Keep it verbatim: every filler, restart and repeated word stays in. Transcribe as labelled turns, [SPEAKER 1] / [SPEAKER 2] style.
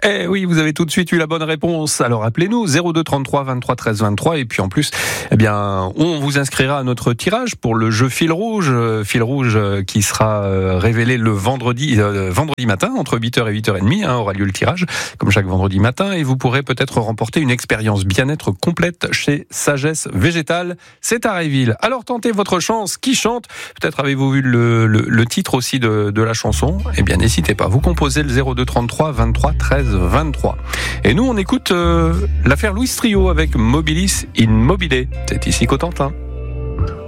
[SPEAKER 1] Eh oui, vous avez tout de suite eu la bonne réponse. Alors appelez-nous zéro deux trente-trois vingt-trois treize vingt-trois et puis en plus, eh bien, on vous inscrira à notre tirage pour le jeu Fil Rouge, euh, Fil Rouge euh, qui sera euh, révélé le vendredi euh, vendredi matin entre huit heures et huit heures trente hein, aura lieu le tirage comme chaque vendredi matin et vous pourrez peut-être remporter une expérience bien-être complète chez Sagesse Végétale. C'est à Réville. Alors tentez votre chance. Qui chante ? Peut-être avez-vous vu le, le, le titre aussi de, de la chanson ? Eh bien, n'hésitez pas. Vous composez le zéro deux trente-trois vingt-trois treize vingt-trois. Et nous, on écoute euh, l'affaire Louis Trio avec Mobilis in Mobile. C'est ici Cotentin.